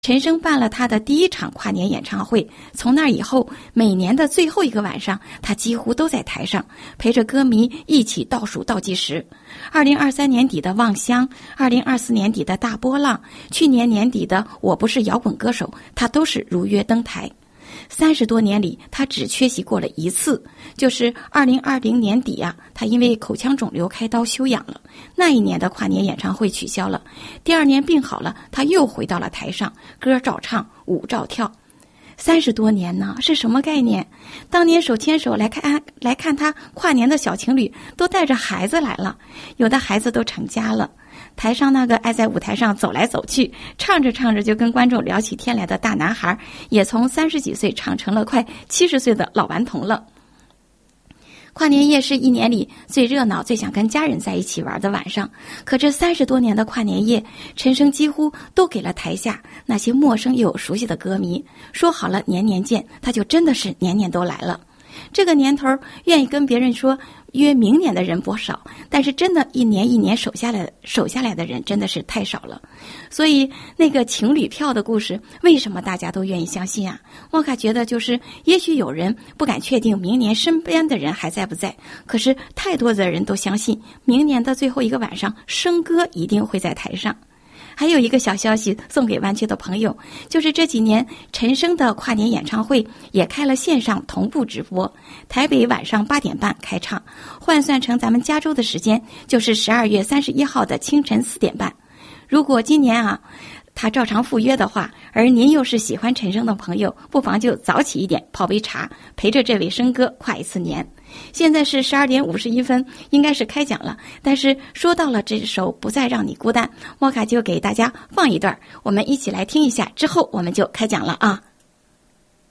陈升办了他的第一场跨年演唱会，从那以后，每年的最后一个晚上，他几乎都在台上，陪着歌迷一起倒数倒计时。2023年底的《望乡》，2024年底的大波浪，去年年底的《我不是摇滚歌手》，他都是如约登台。30多年里，他只缺席过了一次，就是2020年底啊，他因为口腔肿瘤开刀休养了。那一年的跨年演唱会取消了，第二年病好了，他又回到了台上，歌照唱，舞照跳。30多年呢，是什么概念？当年手牵手来看他跨年的小情侣，都带着孩子来了，有的孩子都成家了。台上那个爱在舞台上走来走去，唱着唱着就跟观众聊起天来的大男孩，也从30几岁唱成了快70岁的老顽童了。跨年夜是一年里最热闹、最想跟家人在一起玩的晚上。可这30多年的跨年夜，陈升几乎都给了台下那些陌生又有熟悉的歌迷。说好了年年见，他就真的是年年都来了。这个年头愿意跟别人说约明年的人不少，但是真的一年一年守下来的人真的是太少了。所以那个情侣票的故事，为什么大家都愿意相信啊？莫卡觉得就是也许有人不敢确定明年身边的人还在不在，可是太多的人都相信明年的最后一个晚上，升哥一定会在台上。还有一个小消息送给湾区的朋友，就是这几年陈升的跨年演唱会也开了线上同步直播，台北晚上8点半开唱，换算成咱们加州的时间就是12月31号的清晨4点半。如果今年啊他照常赴约的话，而您又是喜欢陈升的朋友，不妨就早起一点泡杯茶，陪着这位升哥跨一次年。现在是12点51分，应该是开讲了。但是说到了这首《不再让你孤单》，莫卡就给大家放一段，我们一起来听一下，之后我们就开讲了啊。